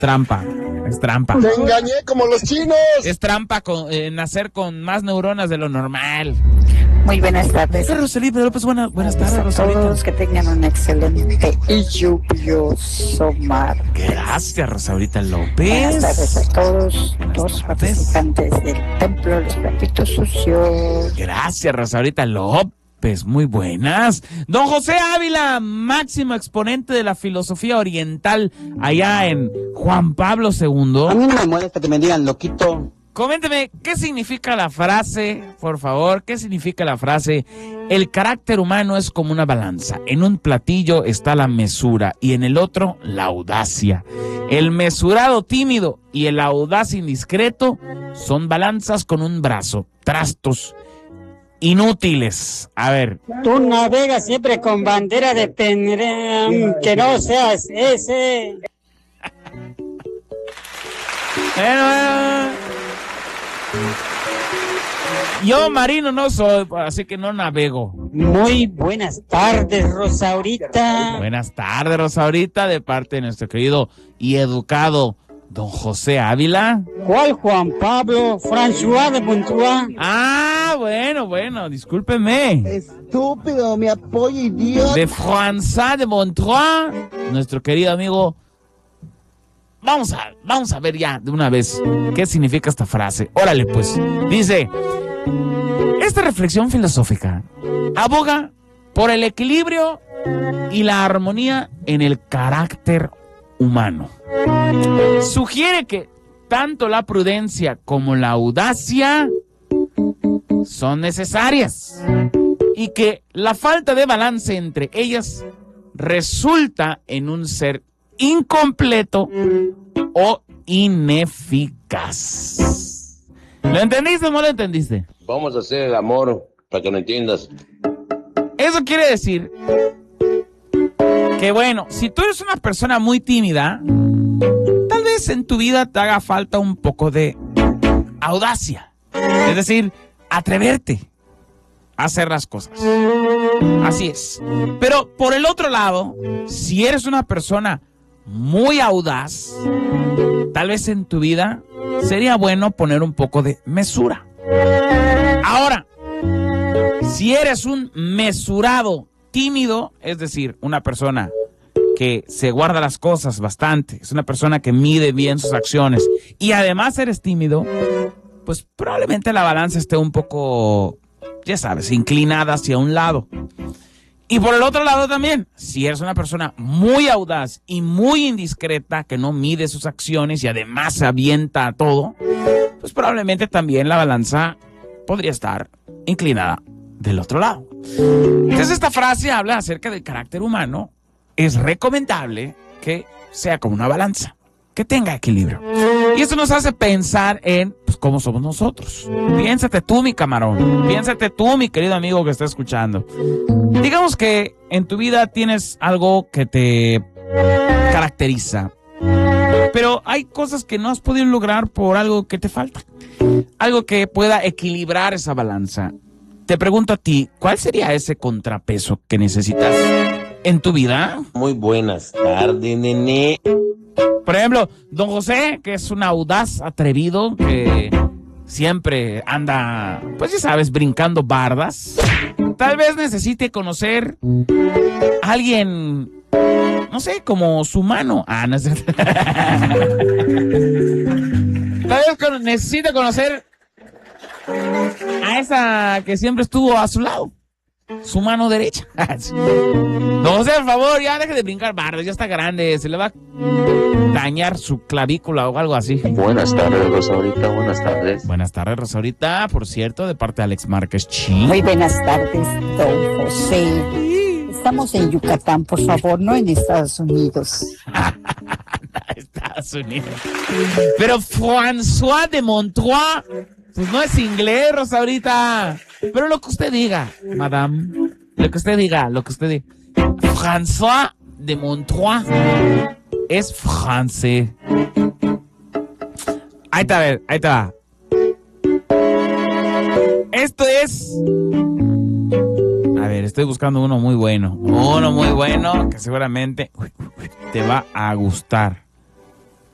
trampa. Es trampa. Te engañé como los chinos. Es trampa nacer con más neuronas de lo normal. Muy buenas tardes. Rosalita López, buenas tardes, Rosalita. A todos que tengan un excelente y lluvioso mar. Gracias, Rosalita López. Buenas tardes a todos los participantes del Templo de los Platitos Sucios. Gracias, Rosalita López, muy buenas. Don José Ávila, máximo exponente de la filosofía oriental allá en Juan Pablo II. A mí no me molesta que me digan loquito. Coménteme, ¿qué significa la frase, por favor? ¿Qué significa la frase? El carácter humano es como una balanza. En un platillo está la mesura y en el otro la audacia. El mesurado tímido y el audaz indiscreto son balanzas con un brazo, trastos inútiles. A ver. Tú navegas siempre con bandera de Penrem, que no seas ese. Bueno. Yo marino no soy, así que no navego. Muy buenas tardes, Rosaurita. Buenas tardes, Rosaurita, de parte de nuestro querido y educado don José Ávila. ¿Cuál Juan Pablo? François de Montois. Ah, bueno, discúlpeme. Estúpido, mi apoyo, idiota. De François de Montois, nuestro querido amigo. Vamos a ver ya de una vez qué significa esta frase. Órale, pues. Dice, esta reflexión filosófica aboga por el equilibrio y la armonía en el carácter humano. Sugiere que tanto la prudencia como la audacia son necesarias y que la falta de balance entre ellas resulta en un ser incompleto o ineficaz. ¿Lo entendiste o no lo entendiste? Vamos a hacer el amor para que lo entiendas. Eso quiere decir que, bueno, si tú eres una persona muy tímida, tal vez en tu vida te haga falta un poco de audacia. Es decir, atreverte a hacer las cosas. Así es. Pero por el otro lado, si eres una persona muy audaz, tal vez en tu vida sería bueno poner un poco de mesura. Ahora, si eres un mesurado tímido, es decir, una persona que se guarda las cosas bastante, es una persona que mide bien sus acciones y además eres tímido, pues probablemente la balanza esté un poco, ya sabes, inclinada hacia un lado. Y por el otro lado también, si eres una persona muy audaz y muy indiscreta, que no mide sus acciones y además se avienta a todo, pues probablemente también la balanza podría estar inclinada del otro lado. Entonces esta frase habla acerca del carácter humano. Es recomendable que sea como una balanza, que tenga equilibrio. Y esto nos hace pensar en pues, cómo somos nosotros. Piénsate tú, mi camarón. Piénsate tú, mi querido amigo que está escuchando. Digamos que en tu vida tienes algo que te caracteriza, pero hay cosas que no has podido lograr por algo que te falta. Algo que pueda equilibrar esa balanza. Te pregunto a ti, ¿cuál sería ese contrapeso que necesitas en tu vida? Muy buenas tardes, nene. Por ejemplo, don José, que es un audaz atrevido, que siempre anda, pues ya sabes, brincando bardas. Tal vez necesite conocer a alguien, no sé, como su mano. Ah, no sé. Tal vez necesite conocer a esa que siempre estuvo a su lado. Su mano derecha. No, por favor, ya deje de brincar bardas, ya está grande, se le va a dañar su clavícula o algo así. Buenas tardes, Rosaurita, buenas tardes. Buenas tardes, Rosaurita, por cierto, de parte de Alex Márquez Chin. Muy buenas tardes, don José. Estamos en Yucatán, por favor, no en Estados Unidos. Estados Unidos. Pero François de Montois, pues no es inglés, Rosaurita. Pero lo que usted diga, madame, lo que usted diga. François de Montois es francés. Ahí está, a ver, ahí está. Esto es... A ver, estoy buscando uno muy bueno. Uno muy bueno que seguramente te va a gustar.